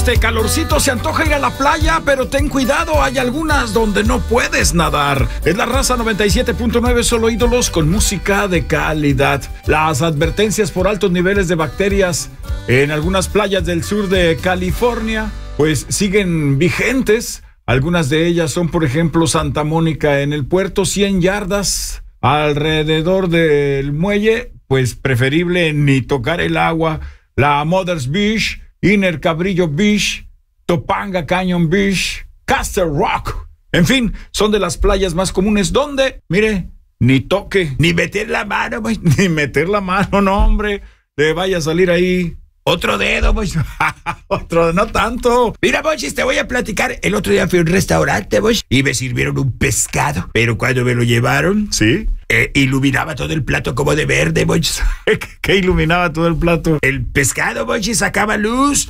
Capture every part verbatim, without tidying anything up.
este calorcito se antoja ir a la playa, pero ten cuidado, hay algunas donde no puedes nadar. Es la Raza noventa y siete punto nueve, solo ídolos con música de calidad. Las advertencias por altos niveles de bacterias en algunas playas del sur de California, pues siguen vigentes. Algunas de ellas son, por ejemplo, Santa Mónica en el puerto, cien yardas alrededor del muelle, pues preferible ni tocar el agua. La Mothers Beach, Inner Cabrillo Beach, Topanga Canyon Beach, Castle Rock. En fin, son de las playas más comunes donde, mire, ni toque, ni meter la mano, pues, ni meter la mano, no, hombre, le vaya a salir ahí otro dedo, pues. Otro, no tanto. Mira, Monchis, te voy a platicar. El otro día fui a un restaurante, pues, y me sirvieron un pescado. Pero cuando me lo llevaron, ¿sí? Eh, iluminaba todo el plato como de verde, Monchis. ¿Qué iluminaba todo el plato? El pescado, Monchis, sacaba luz.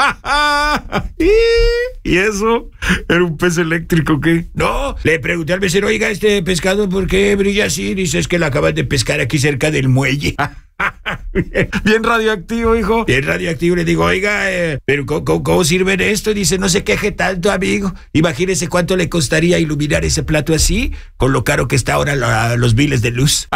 ¿Y eso? ¿Era un pez eléctrico qué? No, le pregunté al mesero, oiga, este pescado, ¿por qué brilla así? Dice, es que lo acaban de pescar aquí cerca del muelle. Bien, bien radioactivo, hijo. Bien radioactivo. Le digo, oiga, eh, pero ¿cómo, cómo, ¿cómo sirven esto? Dice, no se queje tanto, amigo. Imagínese cuánto le costaría iluminar ese plato así, con lo caro que está ahora la, los biles de luz.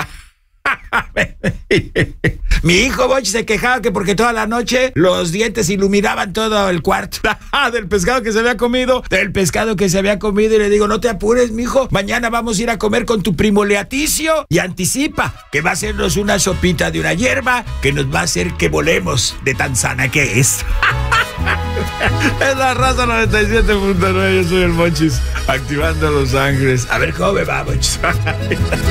Mi hijo Boch se quejaba que porque toda la noche los dientes iluminaban todo el cuarto. Del pescado que se había comido, del pescado que se había comido. Y le digo, no te apures, mijo, mañana vamos a ir a comer con tu primo Leaticio. Y anticipa que va a hacernos una sopita de una hierba que nos va a hacer que volemos de tan sana que es. Es la Raza noventa y siete punto nueve, yo soy el Monchis, activando Los Ángeles. A ver cómo me va, Monchis.